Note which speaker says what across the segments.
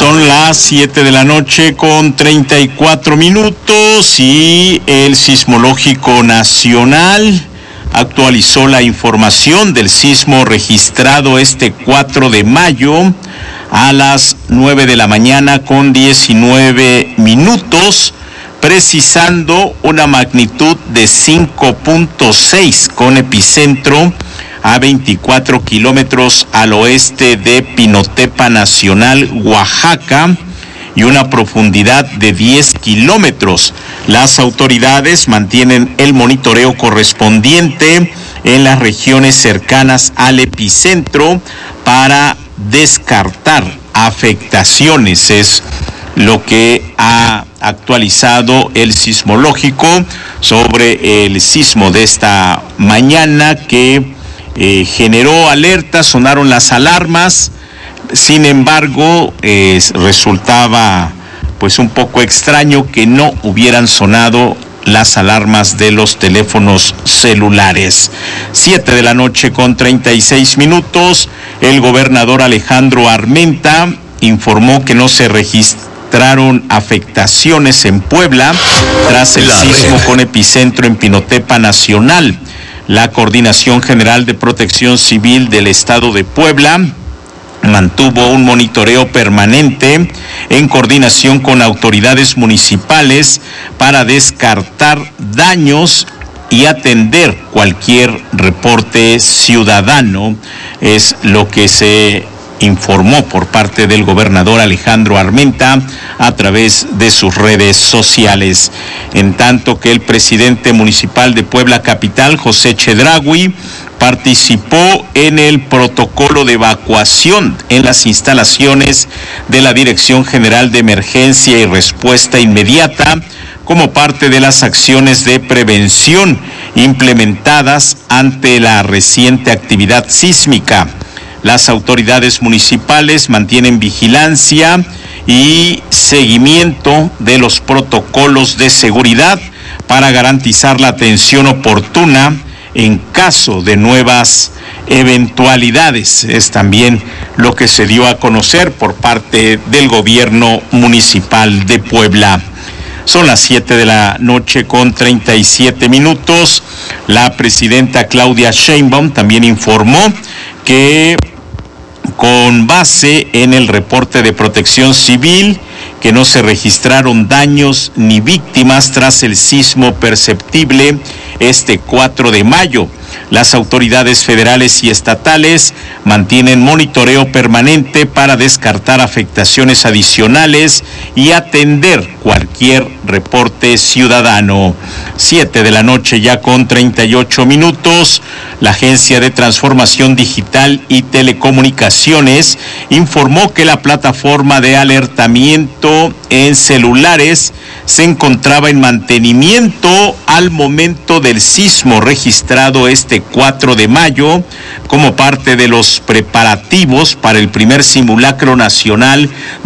Speaker 1: Son las 7 de la noche con 34 minutos y el Sismológico Nacional actualizó la información del sismo registrado este 4 de mayo a las 9 de la mañana con 19 minutos, precisando una magnitud de 5.6 con epicentro a 24 kilómetros al oeste de Pinotepa Nacional, Oaxaca, y una profundidad de 10 kilómetros. Las autoridades mantienen el monitoreo correspondiente en las regiones cercanas al epicentro para descartar afectaciones. Es lo que ha actualizado el sismológico sobre el sismo de esta mañana que generó alerta, sonaron las alarmas. Sin embargo, resultaba pues un poco extraño que no hubieran sonado las alarmas de los teléfonos celulares. 7 de la noche con 36 minutos, el gobernador Alejandro Armenta informó que no se registraron afectaciones en Puebla tras el sismo con epicentro en Pinotepa Nacional. La Coordinación General de Protección Civil del Estado de Puebla mantuvo un monitoreo permanente en coordinación con autoridades municipales para descartar daños y atender cualquier reporte ciudadano. Es lo que se informó por parte del gobernador Alejandro Armenta a través de sus redes sociales. En tanto que el presidente municipal de Puebla Capital, José Chedraui, participó en el protocolo de evacuación en las instalaciones de la Dirección General de Emergencia y Respuesta Inmediata como parte de las acciones de prevención implementadas ante la reciente actividad sísmica. Las autoridades municipales mantienen vigilancia y seguimiento de los protocolos de seguridad para garantizar la atención oportuna en caso de nuevas eventualidades. Es también lo que se dio a conocer por parte del gobierno municipal de Puebla. Son las 7 de la noche con 37 minutos. La presidenta Claudia Sheinbaum también informó que con base en el reporte de Protección Civil, que no se registraron daños ni víctimas tras el sismo perceptible este 4 de mayo. Las autoridades federales y estatales mantienen monitoreo permanente para descartar afectaciones adicionales y atender cualquier reporte ciudadano. 7 de la noche ya con 38 minutos. La Agencia de Transformación Digital y Telecomunicaciones informó que la plataforma de alertamiento en celulares se encontraba en mantenimiento al momento del sismo registrado este 4 de mayo como parte de los preparativos para el primer simulacro nacional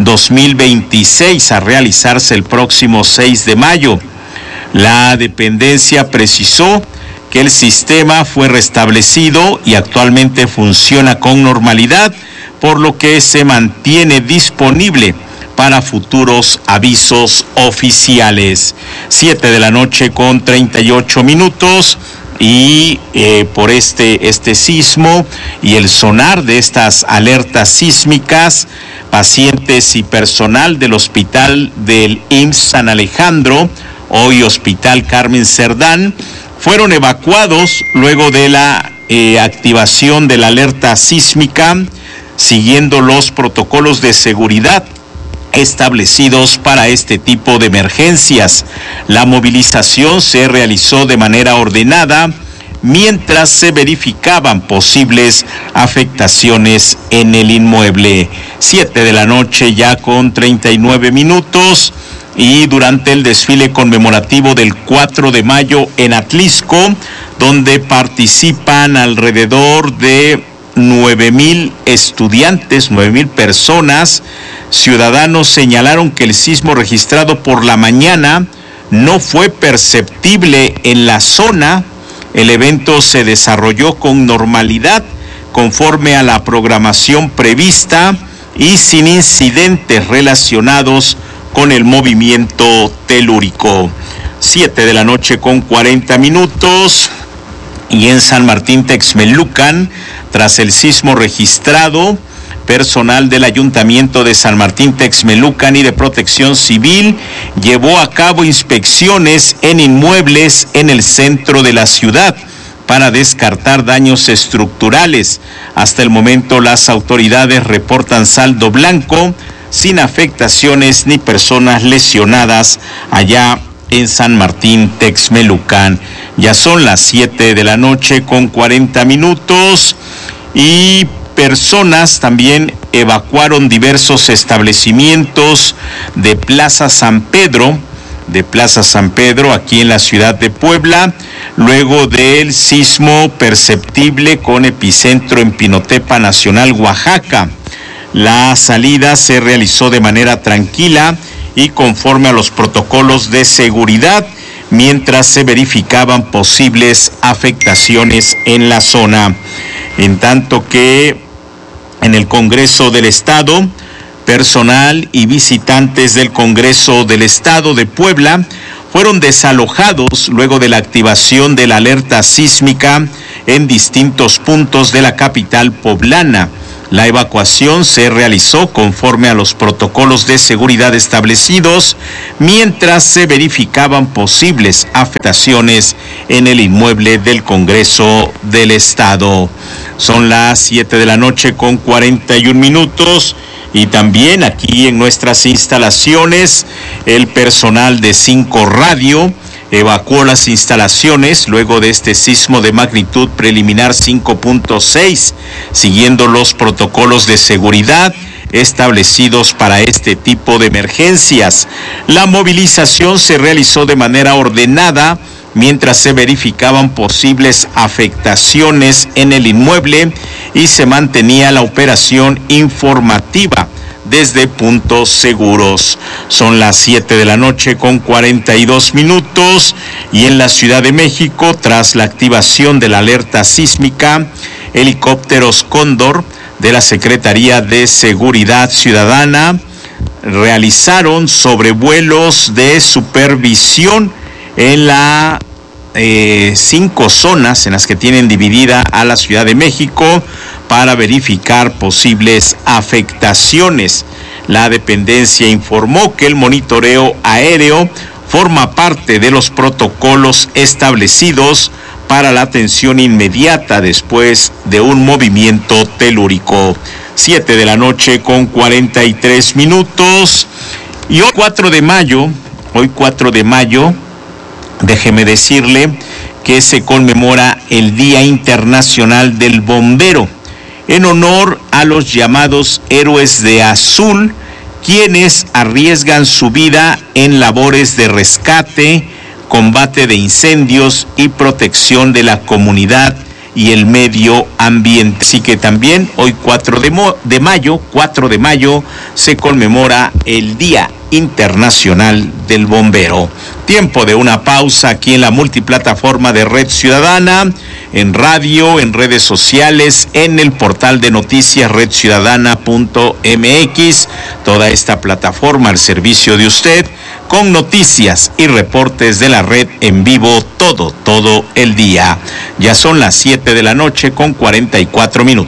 Speaker 1: 2026 a realizarse el próximo 6 de mayo. La dependencia precisó que el sistema fue restablecido y actualmente funciona con normalidad, por lo que se mantiene disponible para futuros avisos oficiales. 7 de la noche con 38 minutos y por este sismo y el sonar de estas alertas sísmicas, pacientes y personal del Hospital del IMSS San Alejandro, hoy Hospital Carmen Cerdán, fueron evacuados luego de la activación de la alerta sísmica, siguiendo los protocolos de seguridad establecidos para este tipo de emergencias. La movilización se realizó de manera ordenada mientras se verificaban posibles afectaciones en el inmueble. 7 de la noche ya con 39 minutos y durante el desfile conmemorativo del 4 de mayo en Atlisco, donde participan alrededor de 9,000 estudiantes, 9,000 personas, ciudadanos señalaron que el sismo registrado por la mañana no fue perceptible en la zona. El evento se desarrolló con normalidad conforme a la programación prevista y sin incidentes relacionados con el movimiento telúrico. 7:40 p.m. Y en San Martín Texmelucan, tras el sismo registrado, personal del Ayuntamiento de San Martín Texmelucan y de Protección Civil llevó a cabo inspecciones en inmuebles en el centro de la ciudad para descartar daños estructurales. Hasta el momento las autoridades reportan saldo blanco, sin afectaciones ni personas lesionadas allá en San Martín Texmelucan. Ya son las 7:40 p.m. y personas también evacuaron diversos establecimientos de Plaza San Pedro, aquí en la ciudad de Puebla, luego del sismo perceptible con epicentro en Pinotepa Nacional, Oaxaca. La salida se realizó de manera tranquila y conforme a los protocolos de seguridad, mientras se verificaban posibles afectaciones en la zona. En tanto que en el Congreso del Estado, personal y visitantes del Congreso del Estado de Puebla fueron desalojados luego de la activación de la alerta sísmica en distintos puntos de la capital poblana. La evacuación se realizó conforme a los protocolos de seguridad establecidos, mientras se verificaban posibles afectaciones en el inmueble del Congreso del Estado. Son las 7:41 p.m. y también aquí en nuestras instalaciones, el personal de 5 Radio evacuó las instalaciones luego de este sismo de magnitud preliminar 5.6, siguiendo los protocolos de seguridad establecidos para este tipo de emergencias. La movilización se realizó de manera ordenada mientras se verificaban posibles afectaciones en el inmueble y se mantenía la operación informativa desde puntos seguros. Son las 7:42 p.m. y en la Ciudad de México, tras la activación de la alerta sísmica, helicópteros Cóndor de la Secretaría de Seguridad Ciudadana realizaron sobrevuelos de supervisión en la 5 zonas en las que tienen dividida a la Ciudad de México para verificar posibles afectaciones. La dependencia informó que el monitoreo aéreo forma parte de los protocolos establecidos para la atención inmediata después de un movimiento telúrico. 7:43 p.m. y hoy 4 de mayo, déjeme decirle que se conmemora el Día Internacional del Bombero, en honor a los llamados héroes de azul, quienes arriesgan su vida en labores de rescate, combate de incendios y protección de la comunidad y el medio ambiente. Así que también hoy 4 de mayo, se conmemora el Día Internacional del Bombero. Tiempo de una pausa aquí en la multiplataforma de Red Ciudadana, en radio, en redes sociales, en el portal de noticias redciudadana.mx, toda esta plataforma al servicio de usted, con noticias y reportes de la red en vivo todo el día. Ya son las 7:44 p.m.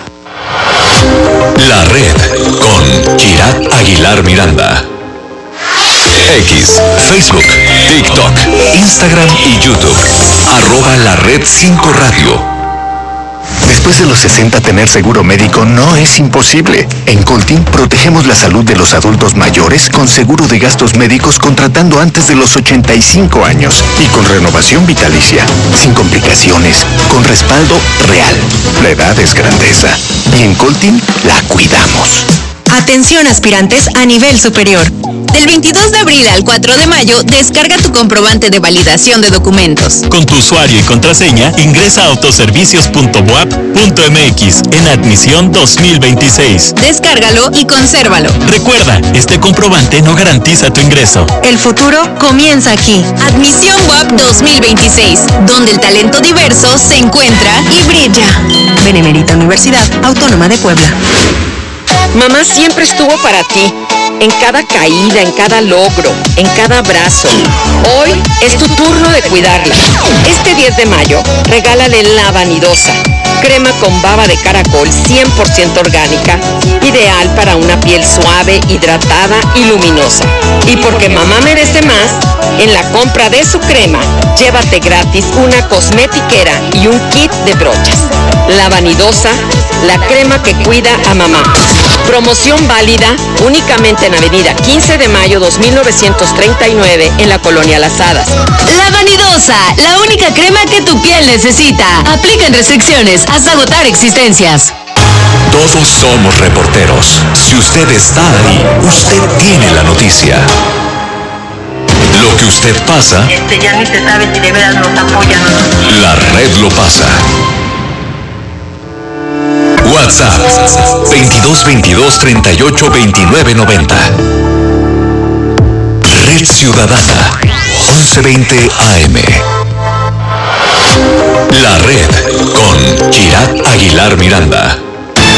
Speaker 2: La red con Kirat Aguilar Miranda. X, Facebook, TikTok, Instagram y YouTube. @La Red 5 Radio. Después de los 60, tener seguro médico no es imposible. En Coltin protegemos la salud de los adultos mayores con seguro de gastos médicos contratando antes de los 85 años y con renovación vitalicia, sin complicaciones, con respaldo real. La edad es grandeza y en Coltin la cuidamos.
Speaker 3: Atención aspirantes a nivel superior. Del 22 de abril al 4 de mayo, descarga tu comprobante de validación de documentos.
Speaker 4: Con tu usuario y contraseña, ingresa a autoservicios.boap.mx en admisión 2026.
Speaker 3: Descárgalo y consérvalo.
Speaker 4: Recuerda, este comprobante no garantiza tu ingreso.
Speaker 3: El futuro comienza aquí. Admisión BOAP 2026, donde el talento diverso se encuentra y brilla. Benemérita Universidad Autónoma de Puebla.
Speaker 5: Mamá siempre estuvo para ti, en cada caída, en cada logro, en cada abrazo. Hoy es tu turno de cuidarla. Este 10 de mayo, regálale La Vanidosa, crema con baba de caracol 100% orgánica, ideal para una piel suave, hidratada y luminosa. Y porque mamá merece más, en la compra de su crema, llévate gratis una cosmetiquera y un kit de brochas. La Vanidosa, la crema que cuida a mamá. Promoción válida únicamente en Avenida 15 de Mayo 2939 en la Colonia Las Hadas.
Speaker 3: La Vanidosa, la única crema que tu piel necesita. Aplican restricciones hasta agotar existencias.
Speaker 2: Todos somos reporteros. Si usted está ahí, usted tiene la noticia. Lo que usted pasa,
Speaker 6: ya ni se sabe si de veras nos apoyan o no.
Speaker 2: la red lo pasa. WhatsApp 2222 38 29 90. Red Ciudadana 1120 AM. La red con Kirat Aguilar Miranda.